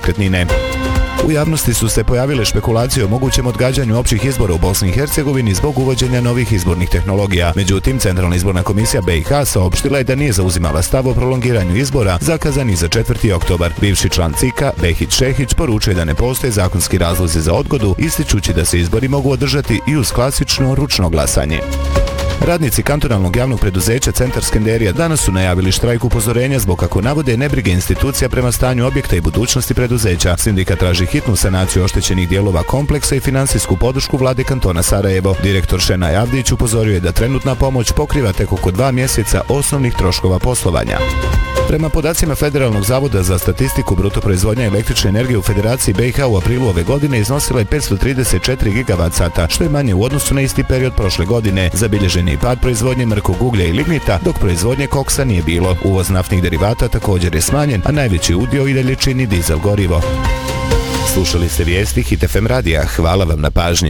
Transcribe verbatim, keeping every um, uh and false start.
nekretnine. U javnosti su se pojavile špekulacije o mogućem odgađanju općih izbora u Bosni i Hercegovini zbog uvođenja novih izbornih tehnologija. Međutim, Centralna izborna komisija B i H saopštila je da nije zauzimala stav o prolongiranju izbora zakazanih za četvrti oktobar. Bivši član C I K-a, Behić Šehić, poručuje da ne postoje zakonski razlozi za odgodu, ističući da se izbori mogu održati i uz klasično ručno glasanje. Radnici kantonalnog javnog preduzeća Centar Skenderija danas su najavili štrajk upozorenja zbog, kako navode, nebrige institucija prema stanju objekta i budućnosti preduzeća. Sindikat traži hitnu sanaciju oštećenih dijelova kompleksa i finansijsku podršku vlade kantona Sarajevo. Direktor Šenaj Avdić upozorio je da trenutna pomoć pokriva tek oko dva mjeseca osnovnih troškova poslovanja. Prema podacima Federalnog zavoda za statistiku, bruto proizvodnja električne energije u Federaciji B i H u aprilu ove godine iznosila je petsto trideset četiri gigavat sata, što je manje u odnosu na isti period prošle godine. Zabilježen je i pad proizvodnje mrkog uglja i lignita, dok proizvodnje koksa nije bilo. Uvoz naftnih derivata također je smanjen, a najveći udio i dalje čini dizel gorivo. Slušali ste vijesti Hit F M radija. Hvala vam na pažnji.